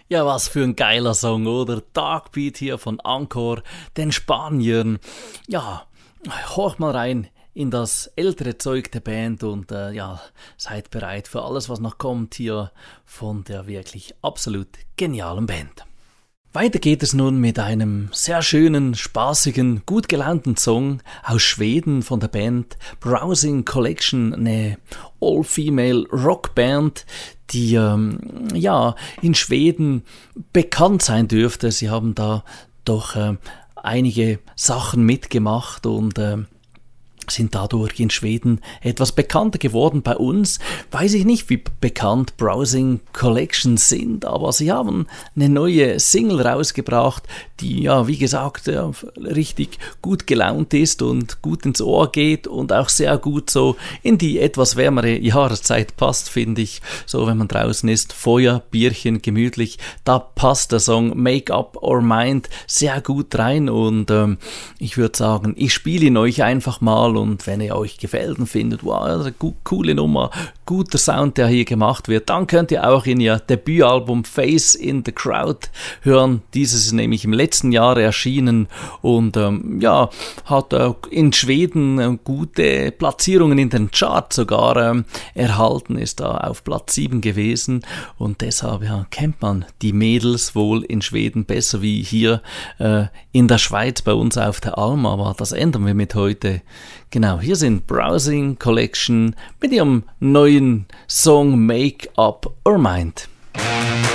Ja, was für ein geiler Song, oder? Darkbeat hier von Encore, den Spaniern. Ja, horch mal rein in das ältere Zeug der Band und ja, seid bereit für alles, was noch kommt hier von der wirklich absolut genialen Band. Weiter geht es nun mit einem sehr schönen, spaßigen, gut gelaunten Song aus Schweden von der Band Browsing Collection, eine All-Female Rockband, die ja in Schweden bekannt sein dürfte. Sie haben da doch einige Sachen mitgemacht und sind dadurch in Schweden etwas bekannter geworden. Bei uns weiß ich nicht, wie bekannt Browsing Collections sind, aber sie haben eine neue Single rausgebracht, die ja, wie gesagt, ja, richtig gut gelaunt ist und gut ins Ohr geht und auch sehr gut so in die etwas wärmere Jahreszeit passt, finde ich. So, wenn man draußen ist, Feuer, Bierchen, gemütlich, da passt der Song Make Up or Mind sehr gut rein und ich würde sagen, ich spiele ihn euch einfach mal. Und wenn er euch gefällt und findet, wow, eine coole Nummer, guter Sound, der hier gemacht wird, dann könnt ihr auch in ihr Debütalbum Face in the Crowd hören. Dieses ist nämlich im letzten Jahr erschienen und ja, hat in Schweden gute Platzierungen in den Charts sogar erhalten, ist da auf Platz 7 gewesen und deshalb ja, kennt man die Mädels wohl in Schweden besser wie hier in der Schweiz bei uns auf der Alm, aber das ändern wir mit heute. Genau, hier sind Browsing Collection mit ihrem neuen Song Make Up or Mind.